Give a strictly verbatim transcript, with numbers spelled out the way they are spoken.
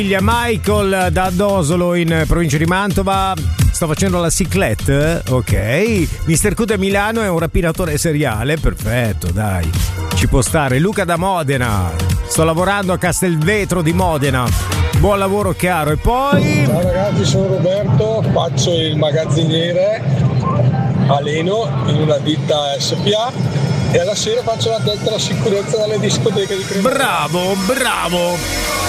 Michael da Dosolo in provincia di Mantova. Sto facendo la ciclette, ok. mister Q da Milano è un rapinatore seriale, perfetto, dai, ci può stare. Luca da Modena, sto lavorando a Castelvetro di Modena, buon lavoro caro. E poi ciao ragazzi, sono Roberto, faccio il magazziniere a Leno in una ditta S P A e alla sera faccio la testa alla sicurezza dalle discoteche di Cremona. Bravo, bravo.